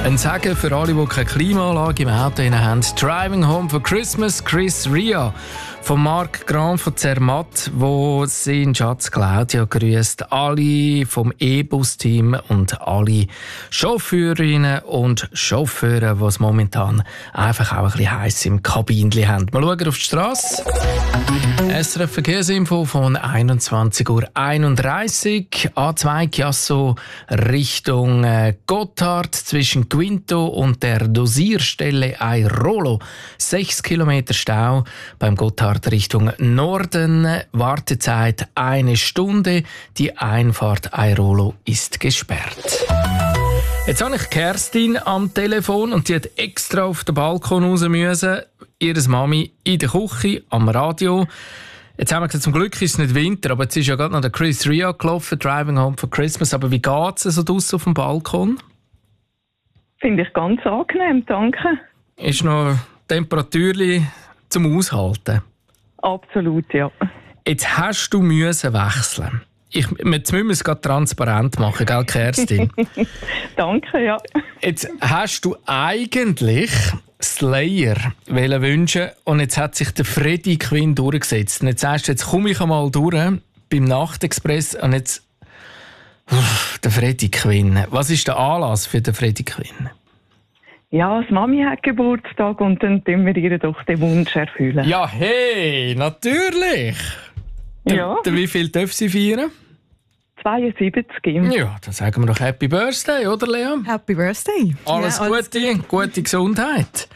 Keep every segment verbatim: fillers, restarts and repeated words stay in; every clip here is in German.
Ein Segen für alle, die keine Klimaanlage im Auto haben. «Driving Home for Christmas», Chris Ria. Von Marc Grand von Zermatt, wo seinen Schatz Claudia grüßt. Alle vom E-Bus-Team und alle Chauffeurinnen und Chauffeure, die es momentan einfach auch ein bisschen heiß im Kabinchen haben. Wir schauen auf die Strasse. S R F Verkehrsinfo von einundzwanzig Uhr einunddreißig. A zwei Chiasso Richtung Gotthard zwischen Quinto und der Dosierstelle Airolo. Sechs Kilometer Stau beim Gotthard Richtung Norden. Wartezeit eine Stunde. Die Einfahrt Airolo ist gesperrt. Jetzt habe ich Kerstin am Telefon und die hat extra auf den Balkon raus müssen. Ihre Mami in der Küche, am Radio. Jetzt haben wir gesagt, zum Glück ist es nicht Winter, aber jetzt ist ja gerade noch der Chris Ria gelaufen, «Driving Home for Christmas». Aber wie geht es so draussen auf dem Balkon? Finde ich ganz angenehm, danke. Ist noch Temperaturli zum Aushalten? Absolut, ja. Jetzt hast du müssen wechseln. Ich, jetzt müssen wir es gerade transparent machen, gell, Kerstin? Danke, ja. Jetzt hast du eigentlich Slayer wünschen und jetzt hat sich der Freddie Quinn durchgesetzt. Und jetzt sagst du, jetzt komme ich einmal durch beim Nachtexpress und jetzt uff, der Freddie Quinn. Was ist der Anlass für den Freddie Quinn? Ja, das Mami hat Geburtstag und dann tun wir ihr doch den Wunsch erfüllen. Ja, hey, natürlich! Ja. Der, der, wie viel darf sie feiern? zweiundsiebzig. Ja, dann sagen wir doch Happy Birthday, oder Lea? Happy Birthday. Alles ja, alles Gute, gut. gute Gesundheit.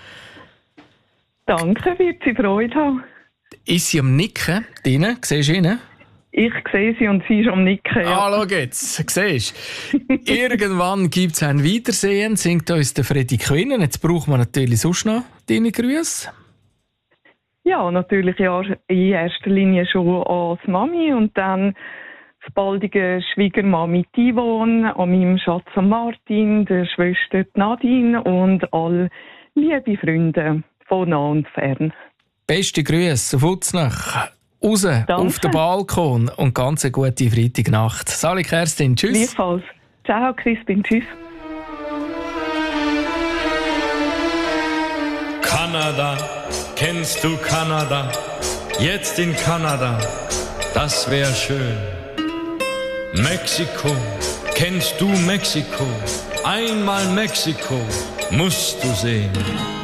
Danke, wird sie Freude haben. Ist sie am Nicken drinnen? Siehst du ihn? Ich sehe sie und sie ist am Nicken. Ja. Ah, schau jetzt. Siehst du? Irgendwann gibt es ein Wiedersehen, singt uns der Freddie Quinn. Jetzt brauchen wir natürlich sonst noch deine Grüße. Ja, natürlich ja, in erster Linie schon an die Mami und dann das baldige Schwiegermami Yvonne, an meinem Schatz Martin, der Schwester Nadine und alle liebe Freunde von nah und fern. Beste Grüße auf Uznach, raus Danke. auf den Balkon und ganz eine gute Freitagnacht. Sali Kerstin, tschüss. Gleichfalls. Ciao, Crispin, tschüss. Kanada, kennst du Kanada? Jetzt in Kanada, das wär schön. Mexiko, kennst du Mexiko? Einmal Mexiko musst du sehen.